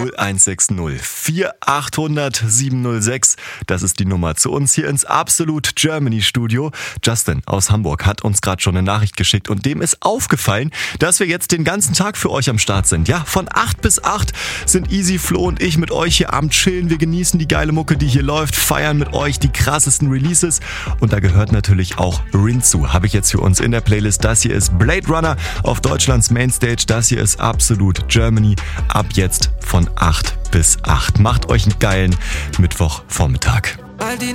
0160 4800 706. Das ist die Nummer zu uns hier ins Absolut Germany Studio. Justin aus Hamburg hat uns gerade schon eine Nachricht geschickt und dem ist aufgefallen, dass wir jetzt den ganzen Tag für euch am Start sind. Ja, von 8 bis 8 sind Easy, Flo und ich mit euch hier am Chillen. Wir genießen die geile Mucke, die hier läuft, feiern mit euch die krassesten Releases und da gehört natürlich auch Rin zu. Habe ich jetzt für uns in der Playlist. Das hier ist Blade Runner auf Deutschlands Mainstage. Das hier ist Absolut Germany. Ab jetzt von 8 bis 8. Macht euch einen geilen Mittwochvormittag.